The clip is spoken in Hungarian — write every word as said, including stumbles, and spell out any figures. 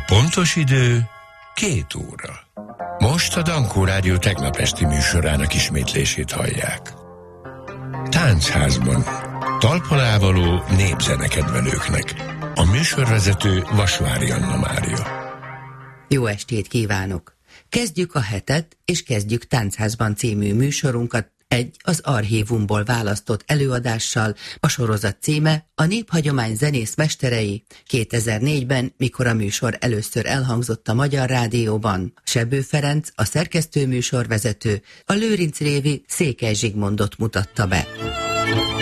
Pontos idő két óra. Most a Dankó Rádió tegnap esti műsorának ismétlését hallják. Táncházban talpalávaló népzenekedvelőknek. A műsorvezető Vasvári Anna Mária. Jó estét kívánok! Kezdjük a hetet, és kezdjük Táncházban című műsorunkat egy az archívumból választott előadással. A sorozat címe a Néphagyomány zenész mesterei. kétezer-négyben, mikor a műsor először elhangzott a Magyar Rádióban, Sebő Ferenc, a szerkesztő műsorvezető, a Lőrincrévi Székely Zsigmondot mutatta be.